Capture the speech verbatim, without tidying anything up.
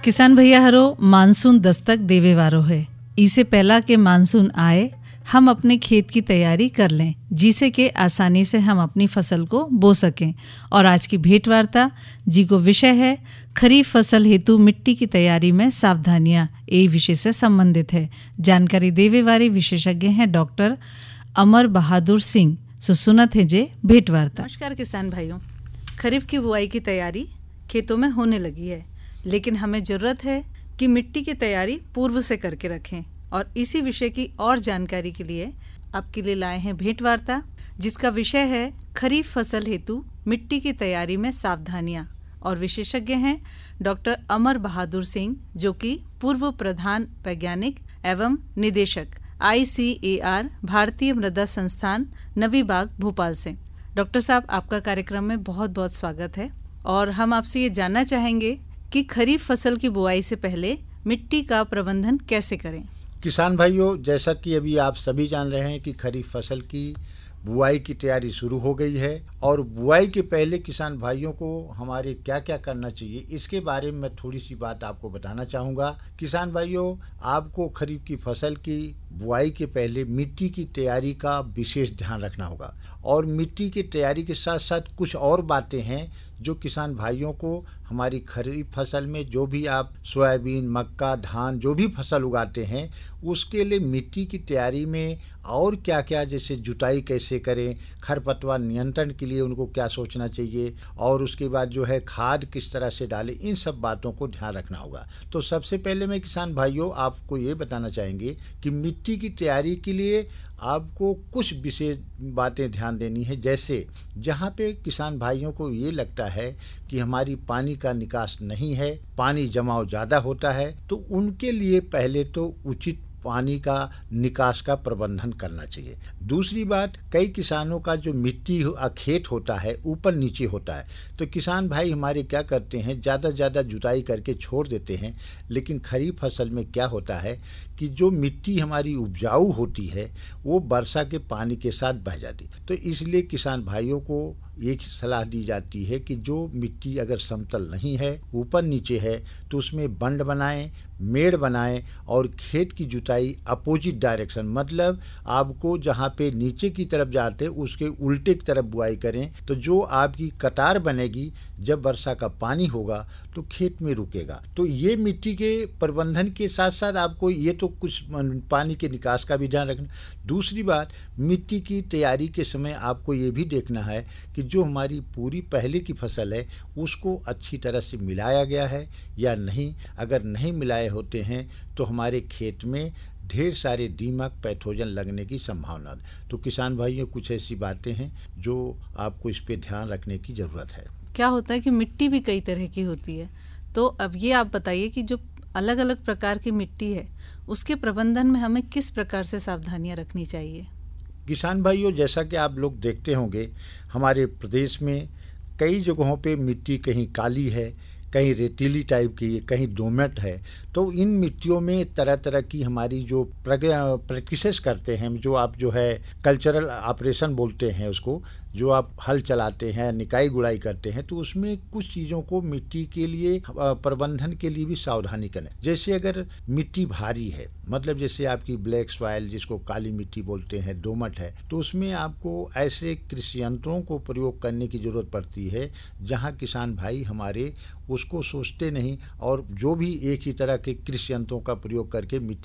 किसान भैया हरो मानसून दस्तक देवे वारो है। इसे पहला के मानसून आए हम अपने खेत की तैयारी कर लें, जिसे के आसानी से हम अपनी फसल को बो सकें। और आज की भेंट वार्ता जी को विषय है खरीफ फसल हेतु मिट्टी की तैयारी में सावधानियां। ये विषय से संबंधित है। जानकारी देवे वाले विशेषज्ञ हैं डॉक्टर अमर बहादुर सिंह। सो सुनत है जे भेंट वार्ता। नमस्कार किसान भाइयों, खरीफ की बुआई की तैयारी खेतों में होने लगी है, लेकिन हमें जरूरत है कि मिट्टी की तैयारी पूर्व से करके रखें। और इसी विषय की और जानकारी के लिए आपके लिए लाए हैं भेंट वार्ता, जिसका विषय है खरीफ फसल हेतु मिट्टी की तैयारी में सावधानियां। और विशेषज्ञ हैं डॉक्टर अमर बहादुर सिंह, जो कि पूर्व प्रधान वैज्ञानिक एवं निदेशक आई सी ए आर भारतीय मृदा संस्थान नवी बाग भोपाल से। डॉक्टर साहब, आपका कार्यक्रम में बहुत बहुत स्वागत है। और हम आपसे ये जानना चाहेंगे कि खरीफ फसल की बुआई से पहले मिट्टी का प्रबंधन कैसे करें। किसान भाइयों, जैसा कि अभी आप सभी जान रहे हैं कि खरीफ फसल की बुआई की तैयारी शुरू हो गई है। और बुआई के पहले किसान भाइयों को हमारे क्या क्या करना चाहिए, इसके बारे में मैं थोड़ी सी बात आपको बताना चाहूँगा। किसान भाइयों, आपको खरीफ की फसल की बुआई के पहले मिट्टी की तैयारी का विशेष ध्यान रखना होगा। और मिट्टी की तैयारी के साथ साथ कुछ और बातें हैं जो किसान भाइयों को हमारी खरीफ फसल में जो भी आप सोयाबीन, मक्का, धान जो भी फसल उगाते हैं, उसके लिए मिट्टी की तैयारी में और क्या क्या, जैसे जुताई कैसे करें, खरपतवार नियंत्रण के लिए उनको क्या सोचना चाहिए, और उसके बाद जो है खाद किस तरह से डालें, इन सब बातों को ध्यान रखना होगा। तो सबसे पहले मैं किसान भाइयों आपको ये बताना चाहेंगे कि मिट्टी की तैयारी के लिए आपको कुछ विशेष बातें ध्यान देनी है। जैसे जहाँ पे किसान भाइयों को ये लगता है कि हमारी पानी का निकास नहीं है, पानी जमाव ज़्यादा होता है, तो उनके लिए पहले तो उचित पानी का निकास का प्रबंधन करना चाहिए। दूसरी बात, कई किसानों का जो मिट्टी खेत होता है ऊपर नीचे होता है, तो किसान भाई हमारे क्या करते हैं, ज़्यादा ज़्यादा जुताई करके छोड़ देते हैं। लेकिन खरीफ फसल में क्या होता है कि जो मिट्टी हमारी उपजाऊ होती है वो वर्षा के पानी के साथ बह जाती। तो इसलिए किसान भाइयों को एक सलाह दी जाती है कि जो मिट्टी अगर समतल नहीं है, ऊपर नीचे है, तो उसमें बंड बनाएं, मेड़ बनाएं और खेत की जुताई अपोजिट डायरेक्शन, मतलब आपको जहाँ पे नीचे की तरफ जाते उसके उल्टे की तरफ बुआई करें। तो जो आपकी कतार बनेगी, जब वर्षा का पानी होगा तो खेत में रुकेगा। तो ये मिट्टी के प्रबंधन के साथ साथ आपको ये तो कुछ पानी के निकास का भी ध्यान रखना। दूसरी बात, मिट्टी की तैयारी के समय आपको ये भी देखना है कि जो हमारी पूरी पहले की फसल है उसको अच्छी तरह से मिलाया गया है या नहीं। अगर नहीं मिलाए होते हैं तो हमारे खेत में ढेर सारे दीमक, पैथोजन लगने की संभावना। तो किसान भाइयों, कुछ ऐसी बातें हैं जो आपको इस पे ध्यान रखने की ज़रूरत है। क्या होता है कि मिट्टी भी कई तरह की होती है, तो अब ये आप बताइए कि जो अलग अलग प्रकार की मिट्टी है उसके प्रबंधन में हमें किस प्रकार से सावधानियां रखनी चाहिए। किसान भाइयों, जैसा कि आप लोग देखते होंगे, हमारे प्रदेश में कई जगहों पे मिट्टी कहीं काली है, कहीं रेतीली टाइप की है, कहीं दोमट है। तो इन मिट्टियों में तरह तरह की हमारी जो प्रैक्टिसेस करते हैं, जो आप जो है कल्चरल ऑपरेशन बोलते हैं उसको, जो आप हल चलाते हैं, निकाई गुड़ाई करते हैं, तो उसमें कुछ चीज़ों को मिट्टी के लिए प्रबंधन के लिए भी सावधानी करें। जैसे अगर मिट्टी भारी है, मतलब जैसे आपकी ब्लैक सॉइल जिसको काली मिट्टी बोलते हैं, दोमट है, तो उसमें आपको ऐसे कृषि यंत्रों को प्रयोग करने की ज़रूरत पड़ती है जहाँ किसान भाई हमारे उसको सोचते नहीं और जो भी एक ही तरह के कृषि यंत्रों का प्रयोग करके मिट्टी